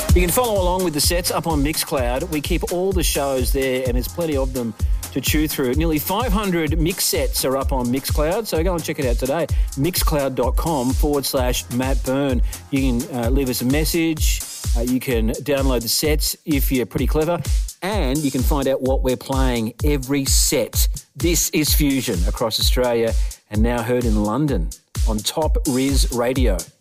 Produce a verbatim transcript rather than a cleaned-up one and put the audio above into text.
You can follow along with the sets up on Mixcloud. We keep all the shows there, and there's plenty of them to chew through. Nearly five hundred mix sets are up on Mixcloud, so go and check it out today. Mixcloud.com forward slash Matt Byrne. You can uh, leave us a message. Uh, you can download the sets if you're pretty clever, and you can find out what we're playing every set. This is Fusion across Australia and now heard in London on Top Riz Radio.